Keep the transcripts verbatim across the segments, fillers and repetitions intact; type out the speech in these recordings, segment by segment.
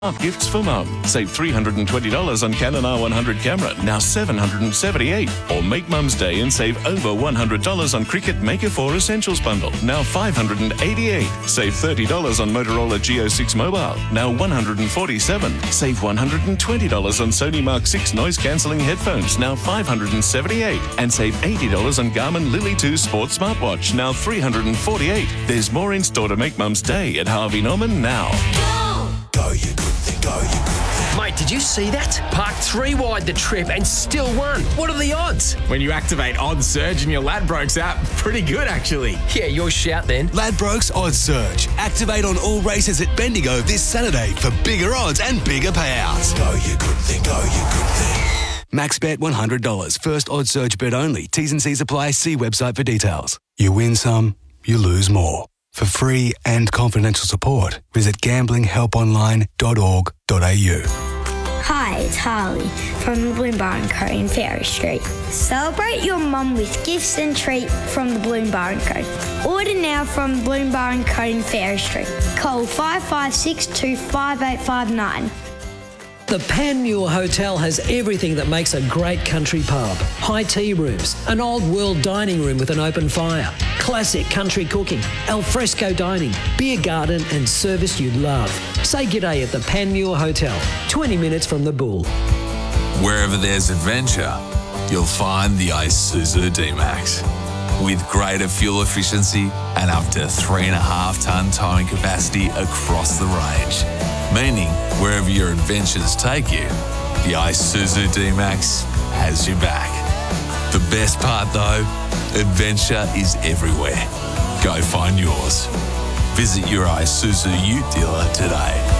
Top gifts for mum. Save three hundred twenty dollars on Canon R one hundred camera, now seven hundred seventy-eight dollars. Or make Mum's Day and save over one hundred dollars on Cricut Maker four Essentials Bundle, now five hundred eighty-eight dollars. Save thirty dollars on Motorola G O six Mobile, now one hundred forty-seven dollars. Save one hundred twenty dollars on Sony Mark six noise-cancelling headphones, now five hundred seventy-eight dollars. And save eighty dollars on Garmin Lily two Sports Smartwatch, now three hundred forty-eight dollars. There's more in store to make Mum's Day at Harvey Norman now. Go, you good thing, go, you good thing. Mate, did you see that? Parked three wide the trip and still won. What are the odds? When you activate Odds Surge in your Ladbrokes app, pretty good actually. Yeah, your shout then. Ladbrokes Odds Surge. Activate on all races at Bendigo this Saturday for bigger odds and bigger payouts. Go, you good thing, go, you good thing. Max bet one hundred dollars. First Odds Surge bet only. T's and C's apply. See website for details. You win some, you lose more. For free and confidential support, visit gambling help online dot org dot a u. Hi, it's Harley from the Bloom Bar and Co. in Fairy Street. Celebrate your mum with gifts and treats from the Bloom Bar and Co. Order now from Bloom Bar and Co. in Fairy Street. Call five five six two five eight five nine. The Panmure Hotel has everything that makes a great country pub. High tea rooms, an old world dining room with an open fire, classic country cooking, alfresco dining, beer garden and service you'd love. Say g'day at the Panmure Hotel, twenty minutes from the Bull. Wherever there's adventure, you'll find the Isuzu D-Max. With greater fuel efficiency and up to three and a half tonne towing capacity across the range. Meaning, wherever your adventures take you, the Isuzu D-Max has your back. The best part though, adventure is everywhere. Go find yours. Visit your Isuzu Ute dealer today.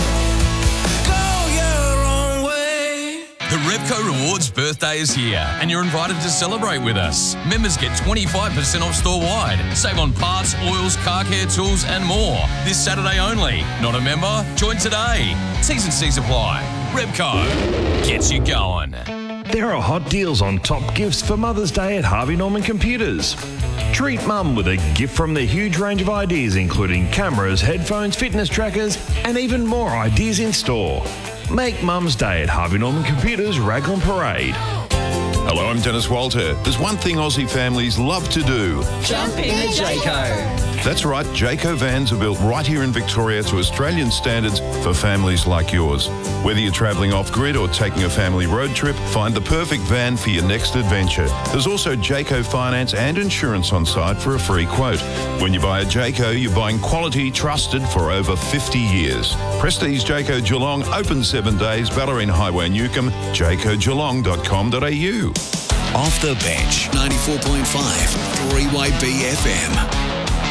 The Repco Rewards birthday is here and you're invited to celebrate with us. Members get twenty-five percent off store-wide. Save on parts, oils, car care tools and more. This Saturday only. Not a member? Join today. T's and C's apply. Repco gets you going. There are hot deals on top gifts for Mother's Day at Harvey Norman Computers. Treat Mum with a gift from their huge range of ideas, including cameras, headphones, fitness trackers, and even more ideas in store. Make Mum's Day at Harvey Norman Computers, Raglan Parade. Hello, I'm Dennis Walter. There's one thing Aussie families love to do. Jump in the Jayco. That's right, Jayco vans are built right here in Victoria to Australian standards for families like yours. Whether you're travelling off-grid or taking a family road trip, find the perfect van for your next adventure. There's also Jayco finance and insurance on site for a free quote. When you buy a Jayco, you're buying quality trusted for over fifty years. Prestige Jayco Geelong, open seven days, Ballerine Highway, Newcomb, jayco geelong dot com dot a u. Off the bench, ninety-four point five, three Y B F M.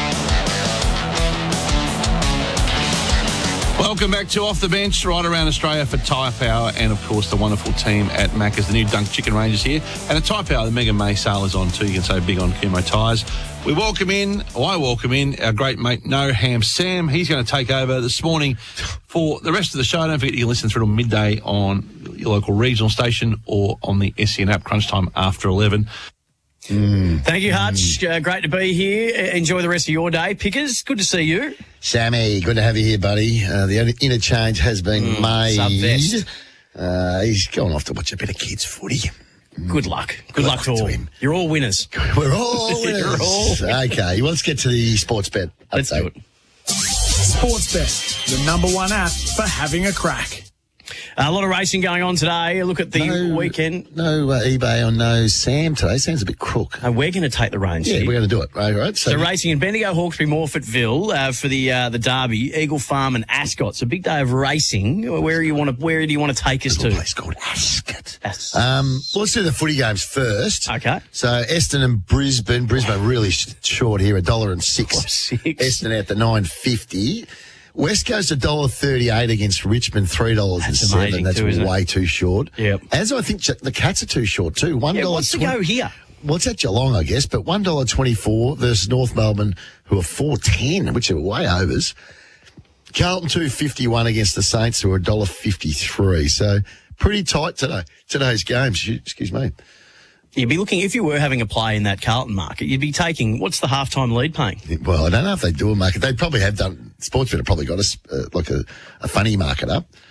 Welcome back to Off the Bench, right around Australia for Tyre Power and, of course, the wonderful team at Macca's. The new Dunk Chicken range is here. And at Tyre Power, the Mega May sale is on too. You can say big on Kumho tyres. We welcome in, or I welcome in, our great mate, No Ham Sam. He's going to take over this morning for the rest of the show. Don't forget you can listen through till midday on your local regional station or on the S E N app, crunch time after eleven. Mm. Thank you, Hutch. Mm. Uh, great to be here. Enjoy the rest of your day. Pickers, good to see you. Sammy, good to have you here, buddy. Uh, the interchange has been mm, made. Uh, he's going off to watch a bit of kids' footy. Good luck. Good, good luck, luck to all. Him. You're all winners. We're all winners. You're all winners. Okay, well, let's get to the sports bet update. Let's do it. Sportsbet, the number one app for having a crack. A lot of racing going on today. Look at the no, weekend. No uh, eBay on no Sam today. Sam's a bit crook. Uh, we're going to take the reins. Yeah, here. we're going to do it. Right, right. So, so racing in Bendigo, Hawkesbury, Morfettville uh, for the uh, the Derby, Eagle Farm and Ascot. It's a big day of racing. Where do you want to Where do you want to take us There's to? A place called Ascot. As- um, well, let's do the footy games first. Okay. So Eston and Brisbane. Brisbane really sh- short here, a dollar and six. six. Eston at the nine fifty. West Coast a dollar thirty-eight against Richmond, three dollars and seven. That's too, way too short. Yep. As I think the Cats are too short too. One yeah, dollar. What's the go here? Well, it's at Geelong, I guess, but one dollar twenty-four versus North Melbourne, who are four ten, which are way overs. Carlton two fifty-one against the Saints, who are a dollar fifty-three. So pretty tight today. Today's games. Excuse me. You'd be looking, if you were having a play in that Carlton market, you'd be taking, what's the halftime lead paying? Well, I don't know if they do a market. They probably have done, Sportsbet have probably got a, uh, like a, a funny market up.